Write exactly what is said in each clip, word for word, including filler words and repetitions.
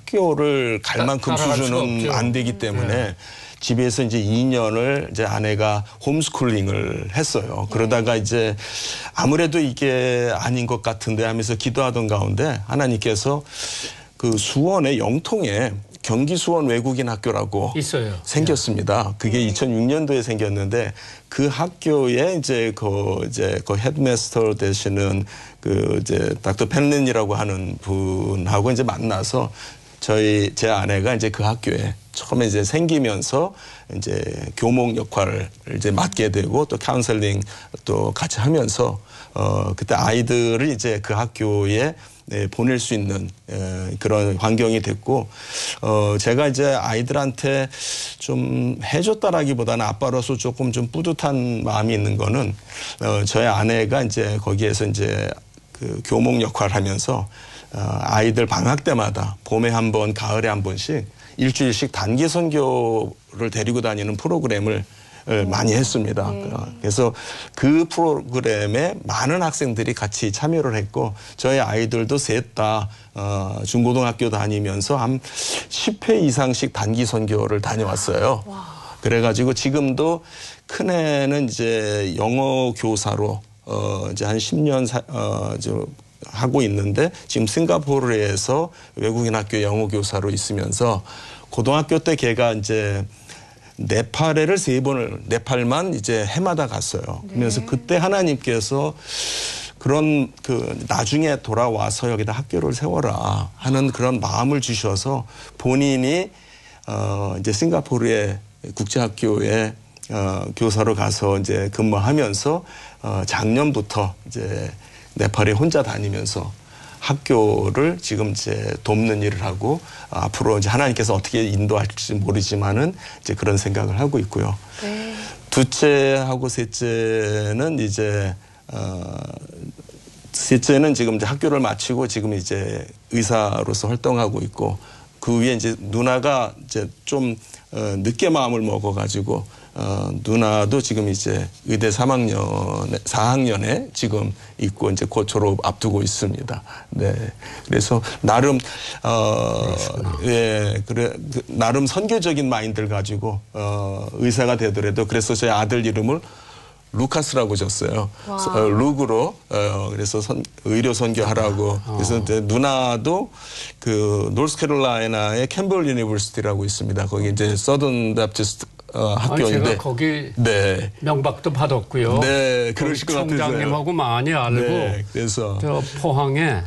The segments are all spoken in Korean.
학교를 갈 만큼 수준은 안 되기 때문에 네. 집에서 이제 이 년을 이제 아내가 홈스쿨링을 했어요. 그러다가 이제 아무래도 이게 아닌 것 같은데 하면서 기도하던 가운데 하나님께서 그 수원의 영통에 경기 수원 외국인 학교라고 있어요. 생겼습니다. 그게 이천육 년도에 생겼는데 그 학교에 이제 그 이제 그 헤드마스터 되시는 그 이제 닥터 펜린이라고 하는 분하고 이제 만나서 저희 제 아내가 이제 그 학교에 처음에 이제 생기면서 이제 교목 역할을 이제 맡게 되고 또 카운셀링 또 같이 하면서 어 그때 아이들을 이제 그 학교에 네, 보낼 수 있는 에, 그런 환경이 됐고 어 제가 이제 아이들한테 좀 해줬다라기보다는 아빠로서 조금 좀 뿌듯한 마음이 있는 거는 어 저희 아내가 이제 거기에서 이제 그 교목 역할을 하면서 어, 아이들 방학 때마다 봄에 한 번, 가을에 한 번씩 일주일씩 단기 선교를 데리고 다니는 프로그램을 많이 했습니다. 네. 그래서 그 프로그램에 많은 학생들이 같이 참여를 했고 저희 아이들도 셋 다 어, 중고등학교 다니면서 한 십 회 이상씩 단기 선교를 다녀왔어요. 와. 그래가지고 지금도 큰애는 이제 영어 교사로 어, 이제 한 십 년 사, 어, 저, 하고 있는데 지금 싱가포르에서 외국인 학교 영어 교사로 있으면서 고등학교 때 걔가 이제 네팔에를 세 번을 네팔만 이제 해마다 갔어요. 네. 그래서 그때 하나님께서 그런 그 나중에 돌아와서 여기다 학교를 세워라 하는 그런 마음을 주셔서 본인이 어 이제 싱가포르의 국제학교에 어 교사로 가서 이제 근무하면서 어 작년부터 이제 네팔에 혼자 다니면서 학교를 지금 이제 돕는 일을 하고 앞으로 이제 하나님께서 어떻게 인도할지 모르지만은 이제 그런 생각을 하고 있고요. 네. 둘째하고 셋째는 이제 어 셋째는 지금 이제 학교를 마치고 지금 이제 의사로서 활동하고 있고 그 위에 이제 누나가 이제 좀 어 늦게 마음을 먹어가지고 어, 누나도 지금 이제 의대 삼 학년에, 사 학년에 지금 있고 이제 곧 졸업 앞두고 있습니다. 네. 그래서 나름, 어, 예, 그래, 그, 나름 선교적인 마인드를 가지고, 어, 의사가 되더라도 그래서 제 아들 이름을 루카스라고 줬어요. 어, 룩으로, 어, 그래서 선, 의료 선교하라고. 아, 어. 그래서 이제 누나도 그 노스캐롤라이나의 캠벨 유니버시티라고 있습니다. 거기 이제 서든 베프티스트 어, 학교인데. 아니, 제가 거기 네. 명박도 받았고요. 네, 그러실 것 같아요. 총장님하고 많이 알고. 네, 그래서 저 포항에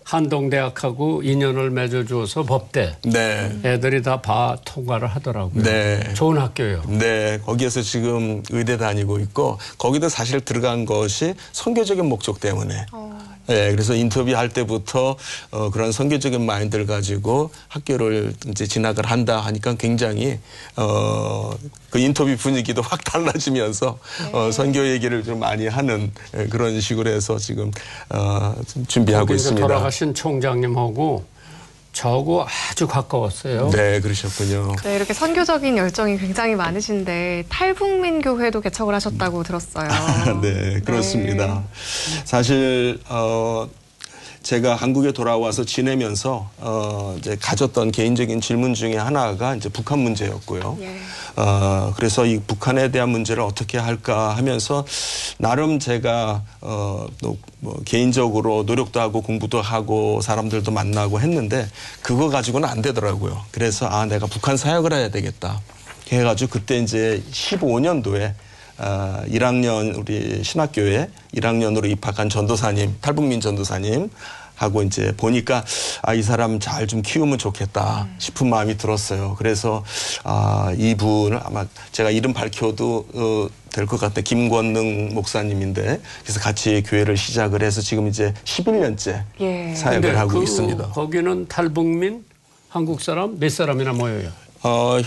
한동대학하고 인연을 맺어줘서 법대. 네. 애들이 다 봐 통과를 하더라고요. 네. 좋은 학교예요. 네, 거기에서 지금 의대 다니고 있고 거기도 사실 들어간 것이 선교적인 목적 때문에. 어. 네, 그래서 인터뷰할 때부터 어, 그런 선교적인 마인드를 가지고 학교를 이제 진학을 한다 하니까 굉장히 어, 그 인터뷰 분위기도 확 달라지면서 네. 어, 선교 얘기를 좀 많이 하는 그런 식으로 해서 지금 어, 준비하고 있습니다. 돌아가신 총장님하고 저하고 아주 가까웠어요. 네, 그러셨군요. 네, 이렇게 선교적인 열정이 굉장히 많으신데 탈북민 교회도 개척을 하셨다고 들었어요. 네, 그렇습니다. 네. 사실 어, 제가 한국에 돌아와서 지내면서 어, 이제 가졌던 개인적인 질문 중에 하나가 이제 북한 문제였고요. 예. 어, 그래서 이 북한에 대한 문제를 어떻게 할까 하면서 나름 제가 어, 또 뭐 개인적으로 노력도 하고 공부도 하고 사람들도 만나고 했는데 그거 가지고는 안 되더라고요. 그래서 아 내가 북한 사역을 해야 되겠다. 해가지고 그때 이제 십오 년도에 어, 일 학년 우리 신학교에 일 학년으로 입학한 전도사님, 탈북민 전도사님 하고 이제 보니까 아, 이 사람 잘 좀 키우면 좋겠다 싶은 마음이 들었어요. 그래서 아, 이분을 아마 제가 이름 밝혀도 어, 될 것 같아. 김권능 목사님인데 그래서 같이 교회를 시작을 해서 지금 이제 십일 년째 예. 사역을 하고 그, 있습니다. 거기는 탈북민 한국 사람 몇 사람이나 모여요? 어,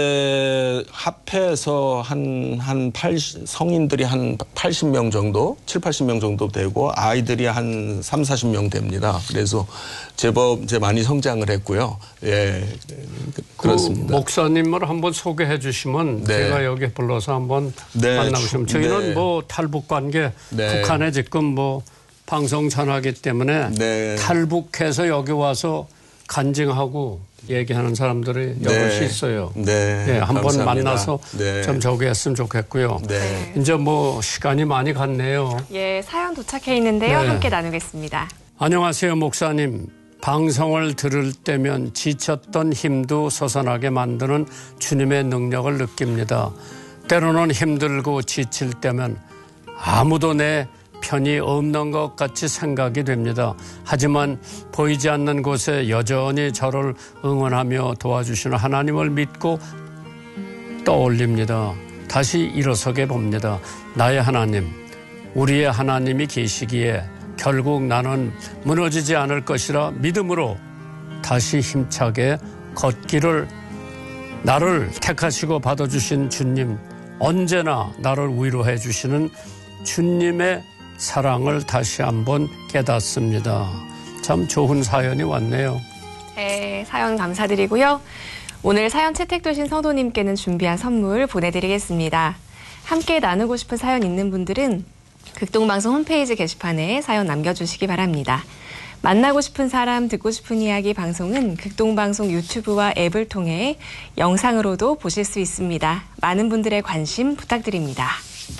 현재 합해서 한, 한 팔십, 성인들이 한 팔십 명 정도, 칠, 팔십 명 정도 되고 아이들이 한 삼, 사십 명 됩니다. 그래서 제법 이제 많이 성장을 했고요. 예. 그렇습니다. 그 목사님을 한번 소개해 주시면 네. 제가 여기 불러서 한번 네. 만나보시면 저희는 네. 뭐 탈북 관계 네. 북한에 지금 뭐 방송 전하기 때문에 네. 탈북해서 여기 와서 간증하고 얘기하는 사람들이 여럿이 네. 있어요. 네. 네, 한번 만나서 네. 좀 저기 했으면 좋겠고요. 네. 이제 뭐 시간이 많이 갔네요. 예, 사연 도착해 있는데요. 네. 함께 나누겠습니다. 안녕하세요, 목사님. 방송을 들을 때면 지쳤던 힘도 솟아나게 만드는 주님의 능력을 느낍니다. 때로는 힘들고 지칠 때면 아무도 내 편이 없는 것 같이 생각이 됩니다. 하지만 보이지 않는 곳에 여전히 저를 응원하며 도와주시는 하나님을 믿고 떠올립니다. 다시 일어서게 봅니다. 나의 하나님, 우리의 하나님이 계시기에 결국 나는 무너지지 않을 것이라 믿음으로 다시 힘차게 걷기를 나를 택하시고 받아주신 주님, 언제나 나를 위로해 주시는 주님의 사랑을 다시 한번 깨닫습니다. 참 좋은 사연이 왔네요. 네, 사연 감사드리고요. 오늘 사연 채택되신 성도님께는 준비한 선물 보내드리겠습니다. 함께 나누고 싶은 사연 있는 분들은 극동방송 홈페이지 게시판에 사연 남겨주시기 바랍니다. 만나고 싶은 사람, 듣고 싶은 이야기 방송은 극동방송 유튜브와 앱을 통해 영상으로도 보실 수 있습니다. 많은 분들의 관심 부탁드립니다.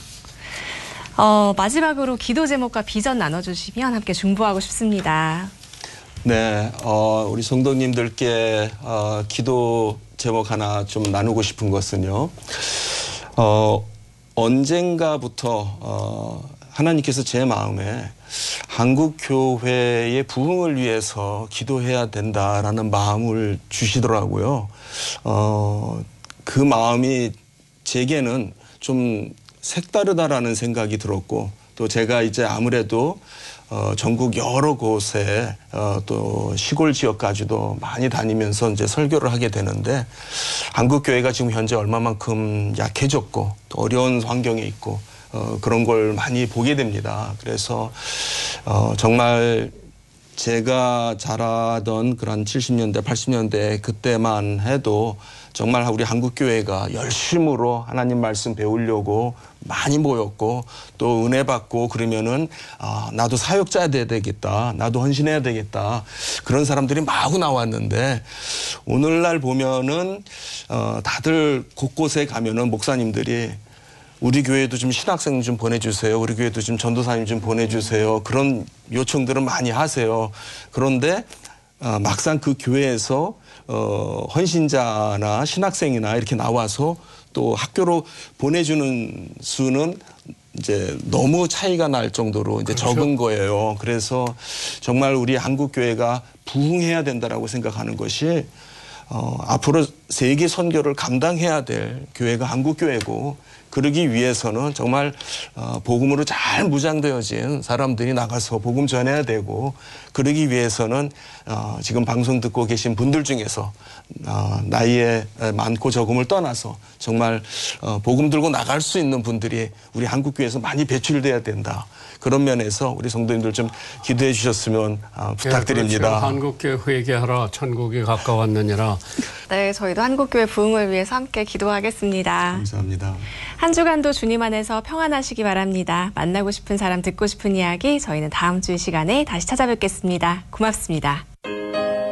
어, 마지막으로 기도 제목과 비전 나눠주시면 함께 중보하고 싶습니다. 네, 어, 우리 성도님들께 어, 기도 제목 하나 좀 나누고 싶은 것은요. 어, 언젠가부터 어, 하나님께서 제 마음에 한국 교회의 부흥을 위해서 기도해야 된다라는 마음을 주시더라고요. 어, 그 마음이 제게는 좀 색다르다라는 생각이 들었고, 또 제가 이제 아무래도 어, 전국 여러 곳에 어, 또 시골 지역까지도 많이 다니면서 이제 설교를 하게 되는데, 한국 교회가 지금 현재 얼마만큼 약해졌고 또 어려운 환경에 있고 어, 그런 걸 많이 보게 됩니다. 그래서 어, 정말 제가 자라던 그런 칠십 년대, 팔십 년대 그때만 해도 정말 우리 한국교회가 열심으로 하나님 말씀 배우려고 많이 모였고, 또 은혜 받고 그러면은 아, 나도 사역자 돼야 되겠다, 나도 헌신해야 되겠다, 그런 사람들이 마구 나왔는데, 오늘날 보면은 어, 다들 곳곳에 가면은 목사님들이 우리 교회도 좀 신학생 좀 보내주세요, 우리 교회도 좀 전도사님 좀 보내주세요, 그런 요청들은 많이 하세요. 그런데 어, 막상 그 교회에서 어, 헌신자나 신학생이나 이렇게 나와서 또 학교로 보내주는 수는 이제 너무 차이가 날 정도로 이제 그렇죠. 적은 거예요. 그래서 정말 우리 한국 교회가 부흥해야 된다라고 생각하는 것이 어, 앞으로 세계 선교를 감당해야 될 교회가 한국 교회고, 그러기 위해서는 정말 어, 복음으로 잘 무장되어진 사람들이 나가서 복음 전해야 되고, 그러기 위해서는 어, 지금 방송 듣고 계신 분들 중에서 어, 나이에 많고 적음을 떠나서 정말 어, 복음 들고 나갈 수 있는 분들이 우리 한국교회에서 많이 배출돼야 된다. 그런 면에서 우리 성도님들 좀 기도해 주셨으면 어, 부탁드립니다. 네, 그렇죠. 한국교회 회개하라 천국이 가까웠느니라. 네, 저희도 한국교회 부흥을 위해서 함께 기도하겠습니다. 감사합니다. 한 주간도 주님 안에서 평안하시기 바랍니다. 만나고 싶은 사람, 듣고 싶은 이야기, 저희는 다음 주 이 시간에 다시 찾아뵙겠습니다. 고맙습니다.